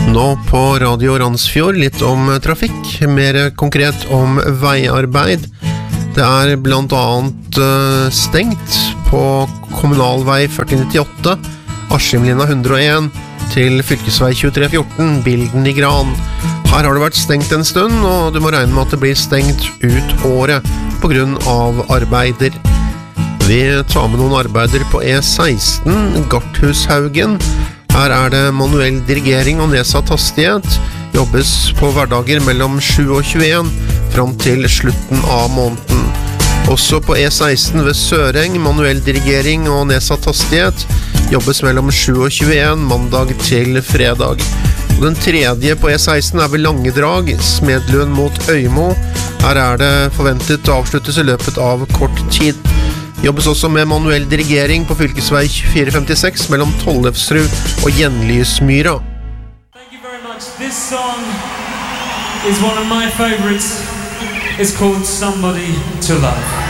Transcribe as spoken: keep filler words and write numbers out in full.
Nå på Radio Randsfjord litt om trafikk, mer konkret om veiarbeid. Det er blant annet stengt på kommunalvei førti nittiåtte, Askimlinja hundre og en til fylkesvei tjuetre fjorten, Bilden i Gran. Her har det vært stengt en stund, og du må regne med at det blir stengt ut året på grunn av arbeider. Vi tar med noen arbeider på E seksten, Garthushaugen. Her er det manuell dirigering og nedsatt hastighet. Jobbes på hverdager mellom sju og tjueen fram til slutten av måneden. Også på E seksten ved Søreng, manuell dirigering og nedsatt hastighet. Jobbes mellom sju og tjueen mandag til fredag. Og den tredje på E seksten er ved Langedrag, Smedlund mot Øymo. Her er det forventet å avsluttes i løpet av kort tid. Jobbes også med manuell dirigering på fylkesvei tjuefire femtiseks mellom Tollefsrud og Gjenlysmyra. Thank you very much. This song is one of my favorites. It's called Somebody to Love.